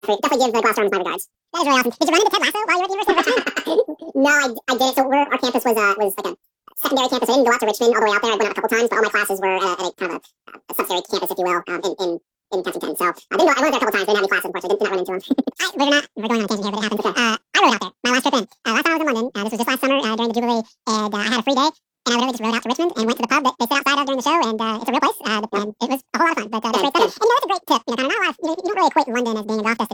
Definitely give Gloucester Arms my regards. That is really awesome. Did you run into Ted Lasso while you were at the University of Richmond? No, I didn't. So our campus was like a secondary campus. I didn't go out to Richmond all the way out there. I went out a couple times, but all my classes were at a kind of a subsidiary campus, if you will, in Kensington. So I didn't go. I went there a couple times. Didn't have any classes, unfortunately. Did not run into them. Believe it or not, we're going on a tangent here, but it happened. I rode out there. My last trip in. Last time I was in London. This was just last summer during the Jubilee, and I had a free day. And I literally just rode out to Richmond and went to the pub that they sit outside of during the show, and it's a real place, and it was a whole lot of fun. But that's great stuff. And it's a great tip. Kind of not a lot of, you don't really equate London as being a golf destination.